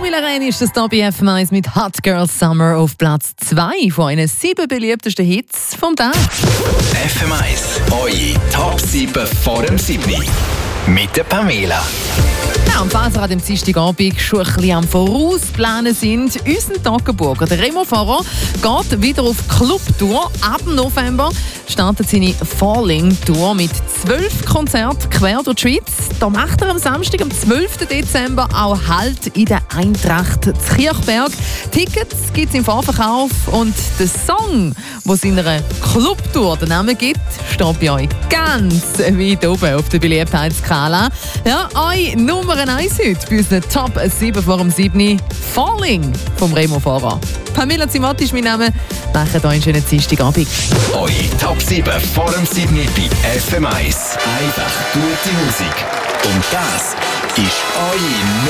Pamela Reini ist das hier bei FM1 mit Hot Girl Summer auf Platz 2 von einen 7 beliebtesten Hits vom Tag. FM1, eure Top 7 vor dem 7. Mit der Pamela. Ja, und falls ihr an dem Dienstagabend schon ein bisschen am Vorausplanen sind, unser Tagebucher, der Remo Farah, geht wieder auf Clubtour. Ab November startet seine Falling-Tour mit 12 Konzerten quer durch die Schweiz. Da macht er am Samstag, am 12. Dezember, auch Halt in der Eintracht zu Kirchberg. Tickets gibt es im Vorverkauf und der Song, der seiner Clubtour den Namen gibt, steht bei euch ganz weit oben auf der Beliebtheitsskala. Ja, euch Nummer 1 heute bei unseren Top 7 vor dem 7. Falling vom Remo Farah. Pamela Zimatti ist mein Name. Macht euch einen schönen Dienstagabend. Eure Top 7 vor dem 7 bei FM1. Einfach gute Musik. Und das ist eure